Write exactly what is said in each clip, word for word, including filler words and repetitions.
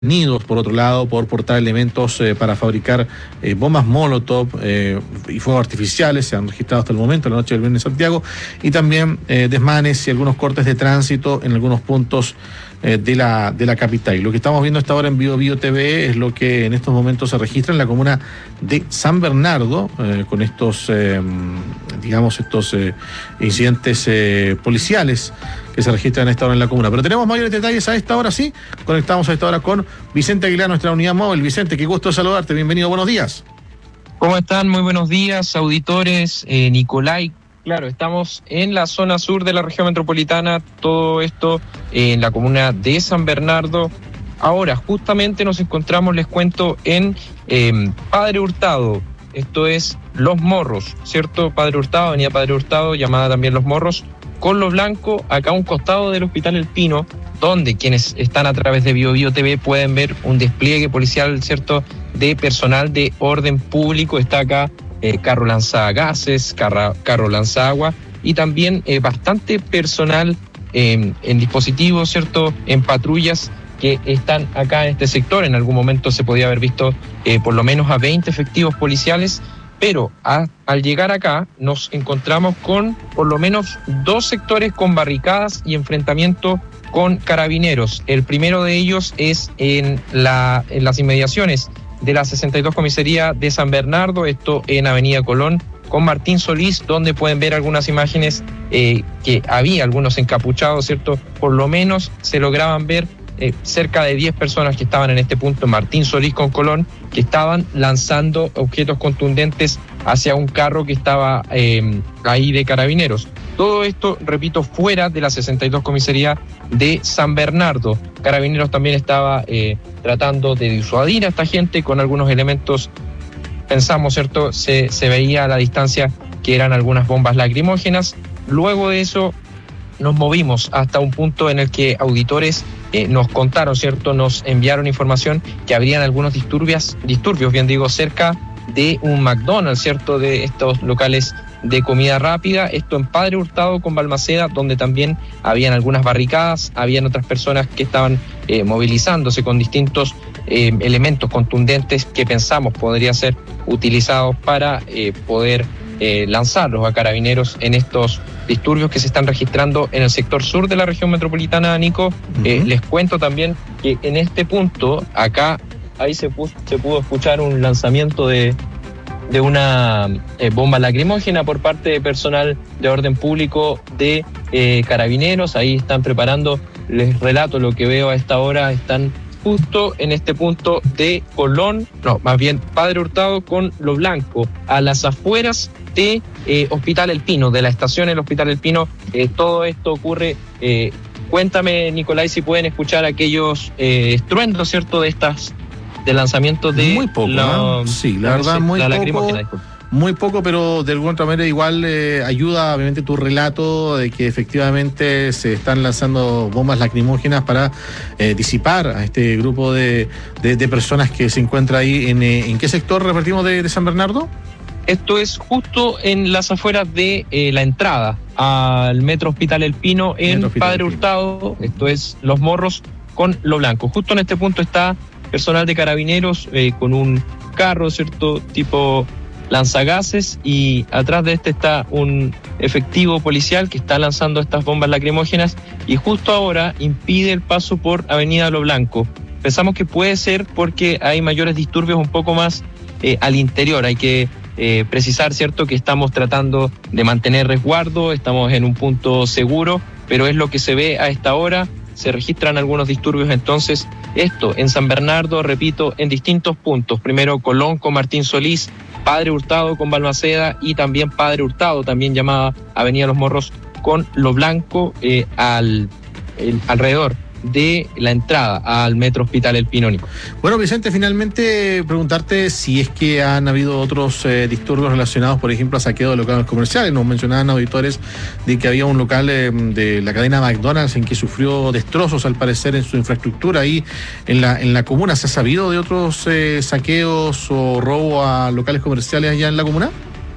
Detenidos, por otro lado, por portar elementos eh, para fabricar eh, bombas Molotov eh, y fuegos artificiales. Se han registrado hasta el momento, la noche del viernes en Santiago, y también eh, desmanes y algunos cortes de tránsito en algunos puntos eh, de la de la capital. Y lo que estamos viendo hasta ahora en Bio Bio T V es lo que en estos momentos se registra en la comuna de San Bernardo, eh, con estos, eh, digamos, estos eh, incidentes eh, policiales que se registran a esta hora en la comuna. Pero tenemos mayores detalles a esta hora, sí. Conectamos a esta hora con Vicente Aguilar, nuestra unidad móvil. Vicente, qué gusto saludarte. Bienvenido, buenos días. ¿Cómo están? Muy buenos días, auditores. Eh, Nicolai, claro, estamos en la zona sur de la región metropolitana, todo esto eh, en la comuna de San Bernardo. Ahora, justamente nos encontramos, les cuento, en eh, Padre Hurtado. Esto es Los Morros, ¿cierto? Padre Hurtado, avenida Padre Hurtado, llamada también Los Morros, con Lo Blanco, acá a un costado del Hospital El Pino, donde quienes están a través de Bio Bio T V pueden ver un despliegue policial, ¿cierto?, de personal de orden público. Está acá eh, carro lanzagases, carro, carro lanzagua y también eh, bastante personal eh, en dispositivos, ¿cierto?, en patrullas que están acá en este sector. En algún momento se podía haber visto eh, por lo menos a veinte efectivos policiales. Pero a, al llegar acá nos encontramos con por lo menos dos sectores con barricadas y enfrentamiento con carabineros. El primero de ellos es en, la, en las inmediaciones de la sesenta y dos Comisaría de San Bernardo, esto en Avenida Colón, con Martín Solís, donde pueden ver algunas imágenes eh, que había algunos encapuchados, ¿cierto? Por lo menos se lograban ver Eh, cerca de diez personas que estaban en este punto, Martín Solís con Colón, que estaban lanzando objetos contundentes hacia un carro que estaba eh, ahí de carabineros. Todo esto, repito, fuera de la sesenta y dos Comisaría de San Bernardo. Carabineros también estaba eh, tratando de disuadir a esta gente con algunos elementos, pensamos, ¿cierto? Se, se veía a la distancia que eran algunas bombas lacrimógenas. Luego de eso nos movimos hasta un punto en el que auditores eh, nos contaron, ¿cierto? Nos enviaron información que habrían algunos disturbios, disturbios, bien digo, cerca de un McDonald's, ¿cierto? De estos locales de comida rápida, esto en Padre Hurtado con Balmaceda, donde también habían algunas barricadas, habían otras personas que estaban eh, movilizándose con distintos eh, elementos contundentes que pensamos podría ser utilizados para eh, poder Eh, lanzarlos a carabineros en estos disturbios que se están registrando en el sector sur de la región metropolitana, Nico. Uh-huh. Eh, les cuento también que en este punto, acá, ahí se, puso, se pudo escuchar un lanzamiento de, de una eh, bomba lacrimógena por parte de personal de orden público de eh, carabineros. Ahí están preparando, les relato lo que veo a esta hora, están justo en este punto de Colón, no, más bien Padre Hurtado con Lo Blanco, a las afueras de eh, Hospital El Pino, de la estación del Hospital El Pino. Eh, todo esto ocurre, eh, cuéntame, Nicolai, si pueden escuchar aquellos eh, estruendos, ¿cierto?, de estas, de lanzamientos de... Muy poco, la, ¿no? Sí, la, la verdad, muy la poco. Muy poco, pero de alguna otra manera igual eh, ayuda obviamente tu relato de que efectivamente se están lanzando bombas lacrimógenas para eh, disipar a este grupo de, de, de personas que se encuentra ahí. ¿En, eh, ¿en qué sector repartimos de, de San Bernardo? Esto es justo en las afueras de eh, la entrada al Metro Hospital El Pino en Padre Hurtado. Esto es Los Morros con Lo Blanco. Justo en este punto está personal de carabineros eh, con un carro, ¿cierto?, tipo lanzagases, y atrás de este está un efectivo policial que está lanzando estas bombas lacrimógenas y justo ahora impide el paso por Avenida Lo Blanco. Pensamos que puede ser porque hay mayores disturbios un poco más eh, al interior. Hay que eh, precisar, ¿cierto?, que estamos tratando de mantener resguardo, estamos en un punto seguro, pero es lo que se ve a esta hora. Se registran algunos disturbios entonces. Esto en San Bernardo, repito, en distintos puntos. Primero Colón con Martín Solís, Padre Hurtado con Balmaceda y también Padre Hurtado, también llamada Avenida Los Morros, con Lo Blanco eh, al el, alrededor de la entrada al Metro Hospital El Pino. Bueno, Vicente, finalmente preguntarte si es que han habido otros eh, disturbios relacionados, por ejemplo, a saqueo de locales comerciales. Nos mencionaban auditores de que había un local eh, de la cadena McDonald's en que sufrió destrozos, al parecer, en su infraestructura ahí en la, en la comuna. ¿Se ha sabido de otros eh, saqueos o robo a locales comerciales allá en la comuna?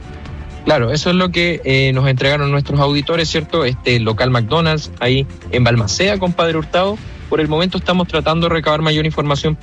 Claro, eso es lo que eh, nos entregaron nuestros auditores, ¿cierto? Este local McDonald's ahí en Balmaceda con Padre Hurtado, Por el momento estamos tratando de recabar mayor información